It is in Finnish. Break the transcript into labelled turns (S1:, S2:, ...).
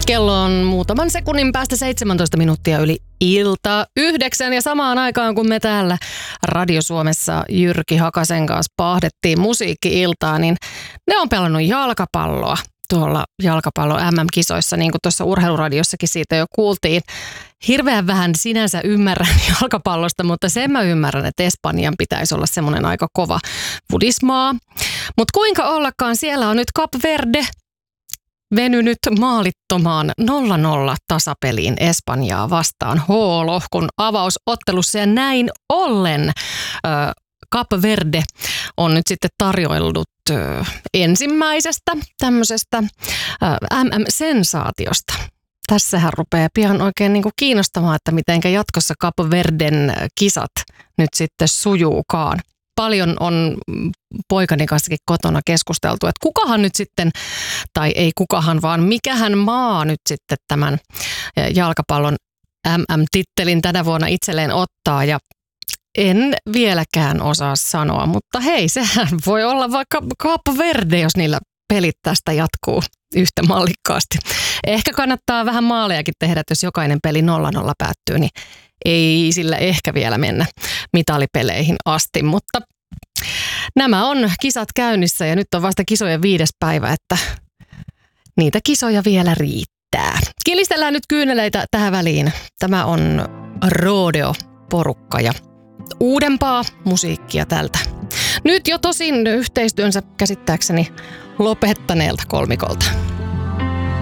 S1: Kello on muutaman sekunnin päästä 17 minuuttia yli ilta 9 ja samaan aikaan kun me täällä Radio Suomessa Jyrki Hakasen kanssa pahdettiin musiikki-iltaa, niin ne on pelannut jalkapalloa tuolla jalkapallo MM-kisoissa, niin kuin tuossa urheiluradiossakin siitä jo kuultiin. Hirveän vähän sinänsä ymmärrän jalkapallosta, mutta sen mä ymmärrän, että Espanjan pitäisi olla semmoinen aika kova fudismaa. Mutta kuinka ollakaan, siellä on nyt Cap Verde venynyt maalittomaan 0-0 tasapeliin Espanjaa vastaan H-lohkon avausottelussa ja näin ollen Cap Verde on nyt sitten tarjoillut ensimmäisestä tämmöisestä MM-sensaatiosta. Tässähän rupeaa pian oikein niin kuin kiinnostamaan, että mitenkä jatkossa Cap Verden kisat nyt sitten sujuukaan. Paljon on poikani kanssakin kotona keskusteltu, että kukahan nyt sitten, tai ei kukahan, vaan mikähän maa nyt sitten tämän jalkapallon MM-tittelin tänä vuonna itselleen ottaa. Ja en vieläkään osaa sanoa, mutta hei, sehän voi olla vaikka Cap Verde, jos niillä pelit tästä jatkuu yhtä mallikkaasti. Ehkä kannattaa vähän maalejakin tehdä, että jos jokainen peli 0-0 päättyy, niin ei sillä ehkä vielä mennä mitalipeleihin asti, mutta nämä on kisat käynnissä ja nyt on vasta kisojen 5. päivä, että niitä kisoja vielä riittää. Kilistellään nyt kyyneleitä tähän väliin. Tämä on Rodeo-porukka ja uudempaa musiikkia tältä. Nyt jo tosin yhteistyönsä käsittääkseni lopettaneelta kolmikolta.